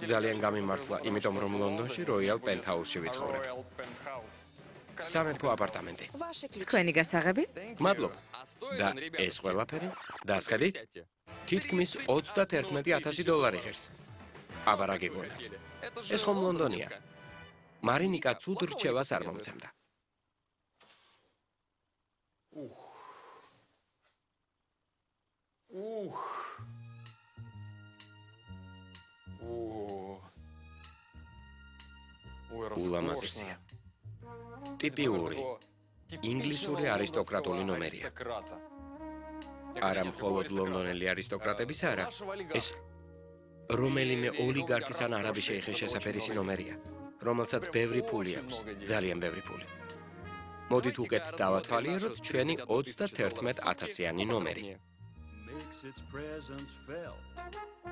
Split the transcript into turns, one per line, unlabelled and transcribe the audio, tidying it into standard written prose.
ძალიან გამიმართლა, იმიტომ რომ ლონდონში Royal Penthouse-ში ვიცხოვრებ. სამეფო აპარტამენტი.
თქვენი გასაღები?
მადლობა. და ეს ყველაფერი? დასხედით? თითქმის $31,000 ღირს. აბა რა გიგონა. ეს ხომ ლონდონია. მარინიკა ცუდ რჩევას არ მომცემდა. ულამაზესია. ტიპიური ინგლისური არისტოკრატული ნომერია. არა მხოლოდ ლონდონელი არისტოკრატების არა, ეს რომელიმე ოლიგარქის ან არაბი შეიხის შესაფერისი ნომერია, რომელსაც ბევრი ფული აქვს, ძალიან ბევრი ფული. მოდით უკეთ დავათვალიეროთ ჩვენი 31,000-იანი ნომერი.